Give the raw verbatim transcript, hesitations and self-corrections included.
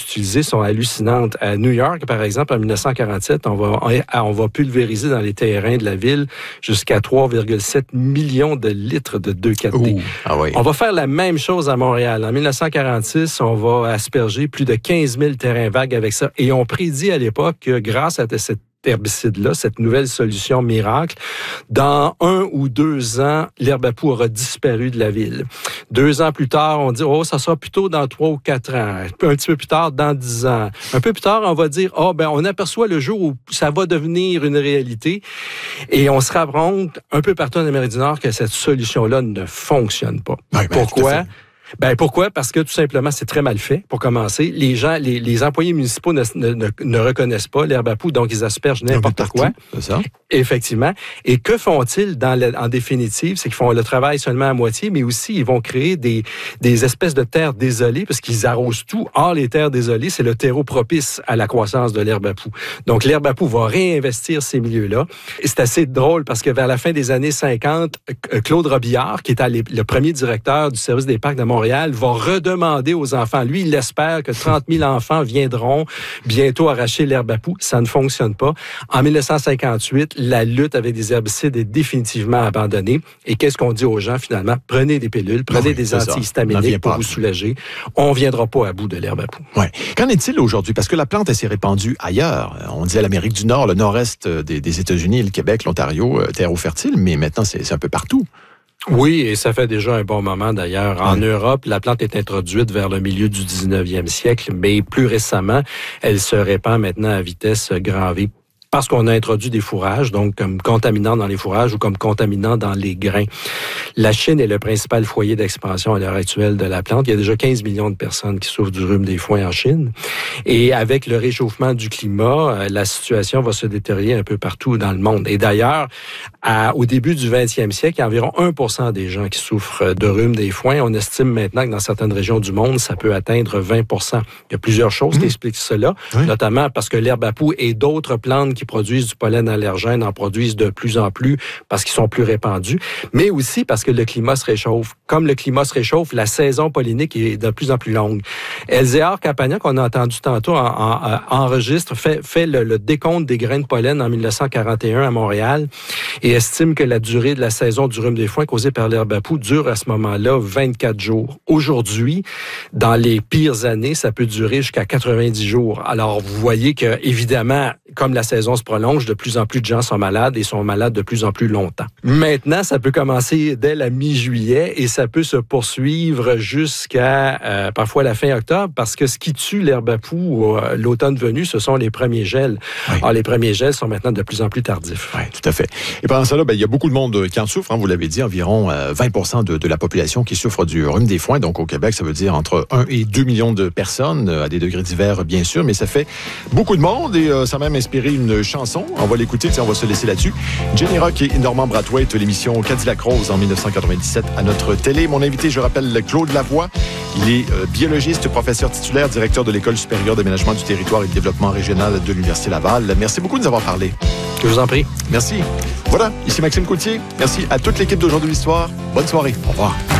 utilisées sont hallucinantes. À New York, par exemple, en dix-neuf cent quarante-sept, on va, on va pulvériser dans les terrains de la ville jusqu'à trois virgule sept millions de litres de deux quatre D. Ouh, ah oui. On va faire la même chose à Montréal. En dix-neuf cent quarante-six, on va asperger plus de quinze mille terrains vagues avec ça. Et on prédit à l'époque que grâce à cette herbicide-là, cette nouvelle solution miracle, dans un ou deux ans, l'herbe à poux aura disparu de la ville. Deux ans plus tard, on dit, oh, ça sera plutôt dans trois ou quatre ans. Un petit peu plus tard, dans dix ans. Un peu plus tard, on va dire, oh, ben, on aperçoit le jour où ça va devenir une réalité. Et on se rend compte, un peu partout en Amérique du Nord, que cette solution-là ne fonctionne pas. Oui, ben, pourquoi? Ben pourquoi? Parce que tout simplement, c'est très mal fait, pour commencer. Les gens, les, les employés municipaux ne, ne, ne reconnaissent pas l'herbe à poux, donc ils aspergent n'importe quoi. C'est ça. Effectivement. Et que font-ils dans le, en définitive? C'est qu'ils font le travail seulement à moitié, mais aussi ils vont créer des, des espèces de terres désolées, parce qu'ils arrosent tout. Or, les terres désolées, c'est le terreau propice à la croissance de l'herbe à poux. Donc, l'herbe à poux va réinvestir ces milieux-là. Et c'est assez drôle, parce que vers la fin des années cinquante, Claude Robillard, qui était le premier directeur du service des parcs de Montréal, Montréal va redemander aux enfants. Lui, il espère que trente mille enfants viendront bientôt arracher l'herbe à poux. Ça ne fonctionne pas. En dix-neuf cent cinquante-huit, la lutte avec des herbicides est définitivement abandonnée. Et qu'est-ce qu'on dit aux gens, finalement? Prenez des pilules, prenez oui, des antihistaminiques pour vous soulager. On ne viendra pas à bout de l'herbe à poux. Ouais. Qu'en est-il aujourd'hui? Parce que la plante, elle s'est répandue ailleurs. On disait l'Amérique du Nord, le nord-est des, des États-Unis, le Québec, l'Ontario, terreau fertile, mais maintenant, c'est, c'est un peu partout. Oui, et ça fait déjà un bon moment d'ailleurs. En oui. Europe, la plante est introduite vers le milieu du dix-neuvième siècle, mais plus récemment, elle se répand maintenant à vitesse grand V. Parce qu'on a introduit des fourrages, donc comme contaminants dans les fourrages ou comme contaminants dans les grains. La Chine est le principal foyer d'expansion à l'heure actuelle de la plante. Il y a déjà quinze millions de personnes qui souffrent du rhume des foins en Chine. Et avec le réchauffement du climat, la situation va se détériorer un peu partout dans le monde. Et d'ailleurs, à, au début du vingtième siècle, il y a environ un pour cent des gens qui souffrent de rhume des foins. On estime maintenant que dans certaines régions du monde, ça peut atteindre vingt pour cent. Il y a plusieurs choses mmh. qui expliquent cela, oui. notamment parce que l'herbe à poux et d'autres plantes qui produisent du pollen allergène en produisent de plus en plus parce qu'ils sont plus répandus, mais aussi parce que le climat se réchauffe. Comme le climat se réchauffe, la saison pollinique est de plus en plus longue. Elzéar Campagna, qu'on a entendu tantôt, en, en, enregistre, fait, fait le, le décompte des grains de pollen en dix-neuf cent quarante et un à Montréal et estime que la durée de la saison du rhume des foins causée par l'herbe à poux dure à ce moment-là vingt-quatre jours. Aujourd'hui, dans les pires années, ça peut durer jusqu'à quatre-vingt-dix jours. Alors, vous voyez que, évidemment, comme la saison se prolonge, de plus en plus de gens sont malades et sont malades de plus en plus longtemps. Maintenant, ça peut commencer dès la mi-juillet et ça peut se poursuivre jusqu'à euh, parfois la fin octobre parce que ce qui tue l'herbe à poux euh, l'automne venu, ce sont les premiers gels. Oui. Alors, les premiers gels sont maintenant de plus en plus tardifs. Oui, tout à fait. Et pendant ça, là, ben, il y a beaucoup de monde qui en souffre. Hein, vous l'avez dit, environ euh, vingt pour cent de, de la population qui souffre du rhume des foins. Donc, au Québec, ça veut dire entre un et deux millions de personnes, à des degrés divers, bien sûr, mais ça fait beaucoup de monde et euh, ça a même inspiré une chanson. On va l'écouter, on va se laisser là-dessus. Jenny Rock et Normand Brathwaite, l'émission Cadillac Rose en dix-neuf cent quatre-vingt-dix-sept à notre télé. Mon invité, je rappelle, Claude Lavoie. Il est euh, biologiste, professeur titulaire, directeur de l'École supérieure d'aménagement du territoire et de développement régional de l'Université Laval. Merci beaucoup de nous avoir parlé. Je vous en prie. Merci. Voilà, ici Maxime Coutier. Merci à toute l'équipe d'Aujourd'hui l'Histoire. Bonne soirée. Au revoir.